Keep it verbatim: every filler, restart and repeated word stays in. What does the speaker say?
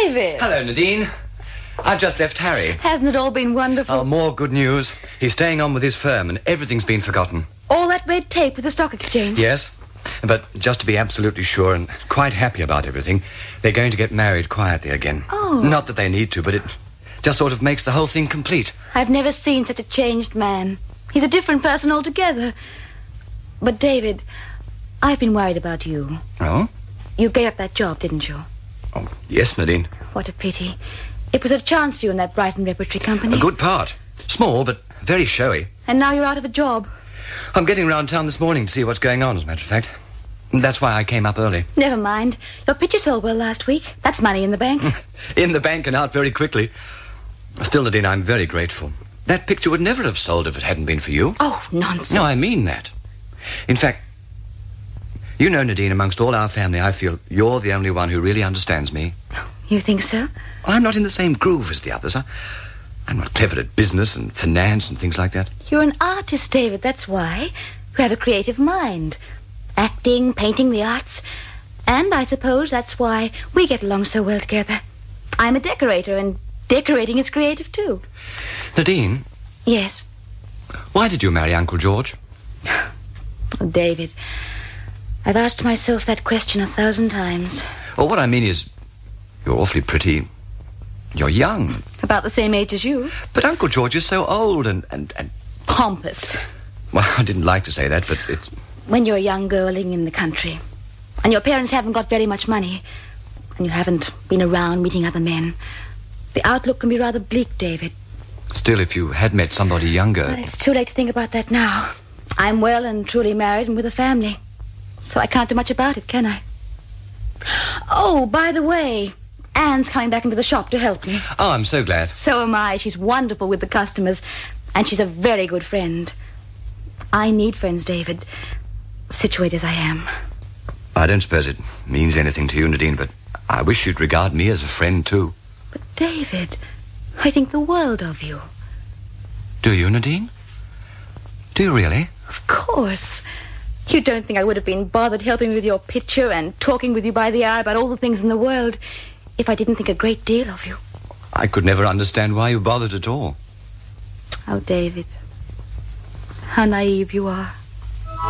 David! Hello, Nadine. I've just left Harry. Hasn't it all been wonderful? Oh, more good news. He's staying on with his firm and everything's been forgotten. All that red tape with the stock exchange? Yes. But just to be absolutely sure and quite happy about everything, they're going to get married quietly again. Oh. Not that they need to, but it just sort of makes the whole thing complete. I've never seen such a changed man. He's a different person altogether. But, David, I've been worried about you. Oh? You gave up that job, didn't you? Oh, yes, Nadine. What a pity. It was a chance for you in that Brighton Repertory Company. A good part. Small, but very showy. And now you're out of a job. I'm getting round town this morning to see what's going on, as a matter of fact. That's why I came up early. Never mind. Your picture sold well last week. That's money in the bank. In the bank and out very quickly. Still, Nadine, I'm very grateful. That picture would never have sold if it hadn't been for you. Oh, nonsense. No, I mean that. In fact, you know, Nadine, amongst all our family, I feel you're the only one who really understands me. You think so? Well, I'm not in the same groove as the others. I, I'm not clever at business and finance and things like that. You're an artist, David, that's why. You have a creative mind. Acting, painting, the arts. And I suppose that's why we get along so well together. I'm a decorator, and decorating is creative, too. Nadine? Yes? Why did you marry Uncle George? Oh, David, I've asked myself that question a thousand times. Well, what I mean is, you're awfully pretty. You're young. About the same age as you. But Uncle George is so old and, and, and... pompous. Well, I didn't like to say that, but it's... When you're a young girl living in the country, and your parents haven't got very much money, and you haven't been around meeting other men, the outlook can be rather bleak, David. Still, if you had met somebody younger... Well, it's too late to think about that now. I'm well and truly married and with a family. So I can't do much about it, can I? Oh, by the way, Anne's coming back into the shop to help me. Oh, I'm so glad. So am I. She's wonderful with the customers, and she's a very good friend. I need friends, David, situated as I am. I don't suppose it means anything to you, Nadine, but I wish you'd regard me as a friend, too. But, David, I think the world of you. Do you, Nadine? Do you really? Of course. You don't think I would have been bothered helping with your picture and talking with you by the hour about all the things in the world if I didn't think a great deal of you. I could never understand why you bothered at all. Oh, David, how naive you are.